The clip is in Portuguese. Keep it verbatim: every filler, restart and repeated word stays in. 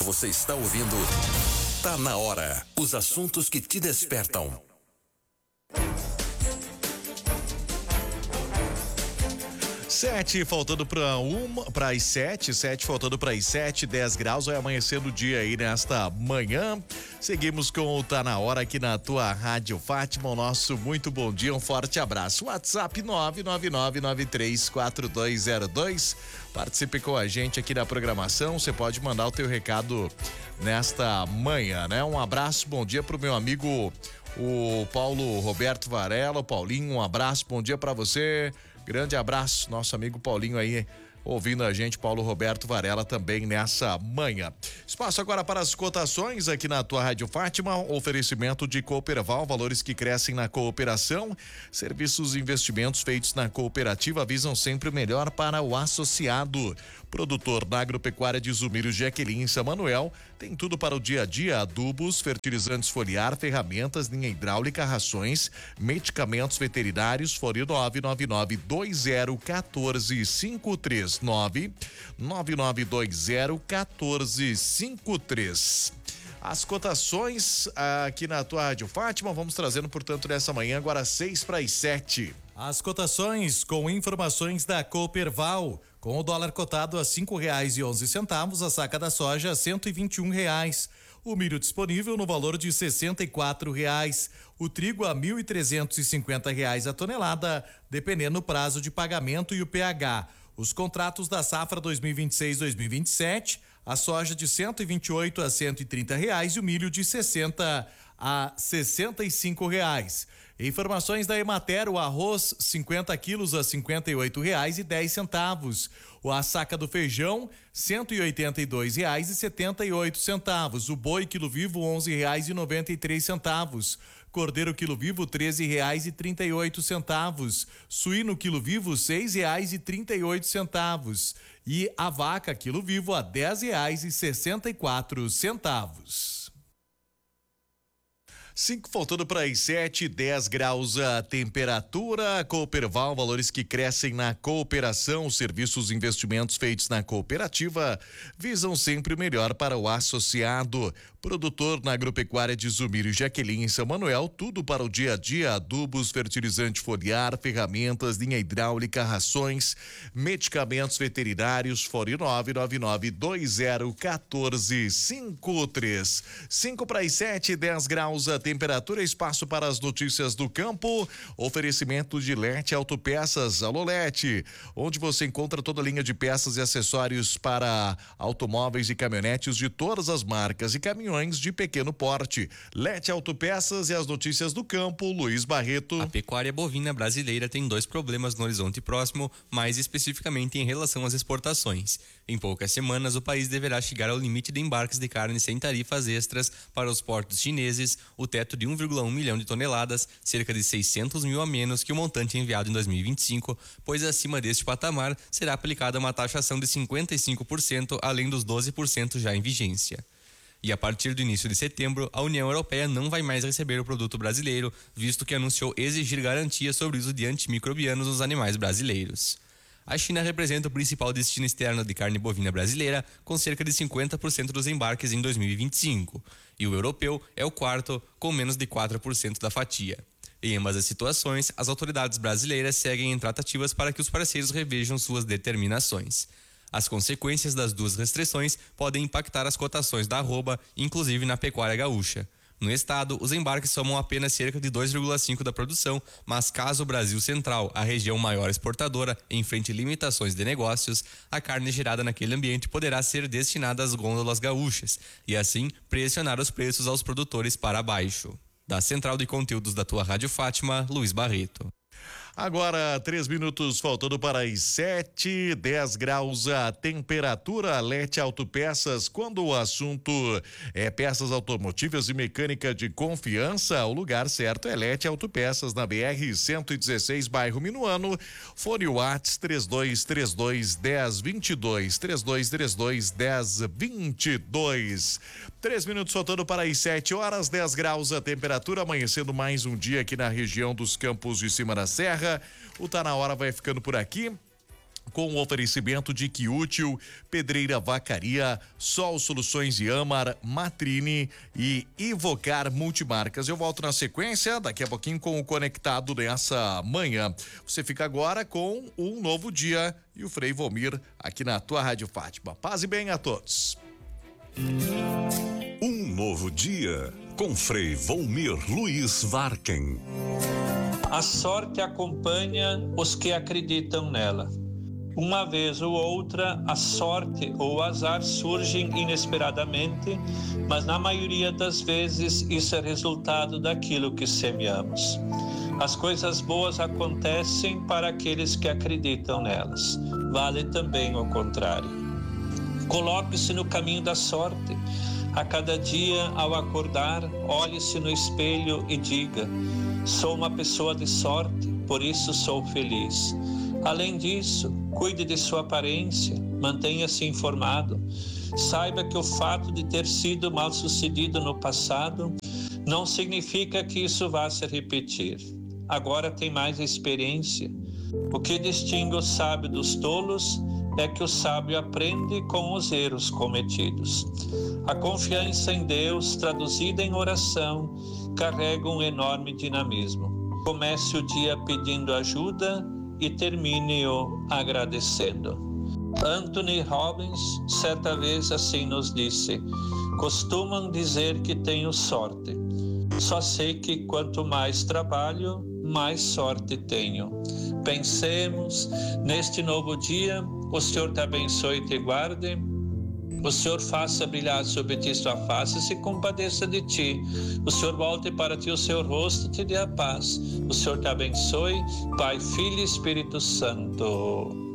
Você está ouvindo Tá na Hora. Os assuntos que te despertam. Sete, faltando para uma, para as sete, sete, faltando para as sete, dez graus, vai amanhecer do dia aí nesta manhã. Seguimos com o Tá na Hora aqui na tua Rádio Fátima. O nosso muito bom dia, um forte abraço. WhatsApp nove nove nove nove três quatro dois zero dois. Participe com a gente aqui na programação. Você pode mandar o teu recado nesta manhã, né? Um abraço, bom dia pro meu amigo o Paulo Roberto Varela. O Paulinho, um abraço, bom dia para você. Grande abraço, nosso amigo Paulinho aí, ouvindo a gente, Paulo Roberto Varela também nessa manhã. Espaço agora para as cotações aqui na tua Rádio Fátima, oferecimento de Cooperval, valores que crescem na cooperação, serviços e investimentos feitos na cooperativa visam sempre o melhor para o associado. Produtor da agropecuária de Zumiro Jaqueline em São Manuel, tem tudo para o dia a dia, adubos, fertilizantes foliar, ferramentas, linha hidráulica, rações, medicamentos veterinários, fone nove nove nove dois zero um quatro cinco três, nove nove nove dois zero um quatro cinco três. As cotações aqui na tua Rádio Fátima, vamos trazendo, portanto, nessa manhã, agora seis para as sete. As cotações com informações da Cooperval. Com o dólar cotado a cinco reais e onze centavos, a saca da soja a cento e vinte e um reais. O milho disponível no valor de sessenta e quatro reais. O trigo a mil e trezentos e cinquenta reais a tonelada, dependendo do prazo de pagamento e o P H. Os contratos da safra dois mil e vinte e seis, dois mil e vinte e sete, a soja de cento e vinte e oito a cento e trinta reais e o milho de sessenta a sessenta e cinco reais. Informações da Emater, o arroz cinquenta quilos a cinquenta e oito reais e dez centavos. O a saca do feijão cento e oitenta e dois reais e setenta e oito centavos. O boi quilo vivo onze reais e noventa e três centavos. Cordeiro quilo vivo treze reais e trinta e oito centavos. Suíno quilo vivo seis reais e trinta e oito centavos. E a vaca quilo vivo a dez reais e sessenta e quatro centavos. Cinco faltando para as sete, dez graus a temperatura. Cooperval, valores que crescem na cooperação, serviços e investimentos feitos na cooperativa visam sempre o melhor para o associado. Produtor na agropecuária de Zumiro e Jaqueline em São Manuel, tudo para o dia a dia, adubos, fertilizante foliar, ferramentas, linha hidráulica, rações, medicamentos veterinários, fone nove nove nove dois zero um quatro cinco três. Cinco para as sete, dez graus a temperatura, espaço para as notícias do campo, oferecimento de Lete Autopeças. Alô Lete, onde você encontra toda a linha de peças e acessórios para automóveis e caminhonetes de todas as marcas e caminhões de pequeno porte. Lete Autopeças e as notícias do campo, Luiz Barreto. A pecuária bovina brasileira tem dois problemas no horizonte próximo, mais especificamente em relação às exportações. Em poucas semanas, o país deverá chegar ao limite de embarques de carne sem tarifas extras para os portos chineses, o teto de um vírgula um milhão de toneladas, cerca de seiscentos mil a menos que o montante enviado em dois mil e vinte e cinco, pois acima deste patamar será aplicada uma taxação de cinquenta e cinco por cento, além dos doze por cento já em vigência. E a partir do início de setembro, a União Europeia não vai mais receber o produto brasileiro, visto que anunciou exigir garantias sobre o uso de antimicrobianos nos animais brasileiros. A China representa o principal destino externo de carne bovina brasileira, com cerca de cinquenta por cento dos embarques em dois mil e vinte e cinco, e o europeu é o quarto, com menos de quatro por cento da fatia. Em ambas as situações, as autoridades brasileiras seguem em tratativas para que os parceiros revejam suas determinações. As consequências das duas restrições podem impactar as cotações da arroba, inclusive na pecuária gaúcha. No estado, os embarques somam apenas cerca de dois vírgula cinco por cento da produção, mas caso o Brasil Central, a região maior exportadora, enfrente limitações de negócios, a carne gerada naquele ambiente poderá ser destinada às gôndolas gaúchas e, assim, pressionar os preços aos produtores para baixo. Da Central de Conteúdos da tua Rádio Fátima, Luiz Barreto. Agora, três minutos faltando para as sete, dez graus a temperatura. Lete Autopeças, quando o assunto é peças automotivas e mecânica de confiança, o lugar certo é Lete Autopeças, na B R cento e dezesseis, bairro Minuano. Fone Whats três dois três dois, um zero dois dois, três dois três dois, um zero dois dois. Três minutos faltando para as sete horas, dez graus a temperatura, amanhecendo mais um dia aqui na região dos Campos de Cima da Serra. O Tá na Hora vai ficando por aqui. com o oferecimento de Que Útil, Pedreira Vacaria, Sol Soluções Iamar, Matrine e Ivocar Multimarcas. Eu volto na sequência, daqui a pouquinho com o Conectado nessa manhã. Você fica agora com Um Novo Dia e o Frei Volmir aqui na tua Rádio Fátima. Paz e bem a todos. Um Novo Dia com Frei Volmir Luiz Varken. A sorte acompanha os que acreditam nela. Uma vez ou outra, a sorte ou o azar surgem inesperadamente, mas na maioria das vezes isso é resultado daquilo que semeamos. As coisas boas acontecem para aqueles que acreditam nelas. Vale também o contrário. Coloque-se no caminho da sorte. A cada dia, ao acordar, olhe-se no espelho e diga: sou uma pessoa de sorte, por isso sou feliz. Além disso, cuide de sua aparência, mantenha-se informado. Saiba que o fato de ter sido mal-sucedido no passado não significa que isso vá se repetir. Agora tem mais experiência. O que distingue o sábio dos tolos é que o sábio aprende com os erros cometidos. A confiança em Deus, traduzida em oração, carrega um enorme dinamismo. Comece o dia pedindo ajuda e termine-o agradecendo. Anthony Robbins, certa vez assim nos disse: costumam dizer que tenho sorte. Só sei que quanto mais trabalho, mais sorte tenho. Pensemos neste novo dia. O Senhor te abençoe e te guarde. O Senhor faça brilhar sobre ti sua face e se compadeça de ti. O Senhor volte para ti o seu rosto e te dê a paz. O Senhor te abençoe, Pai, Filho e Espírito Santo.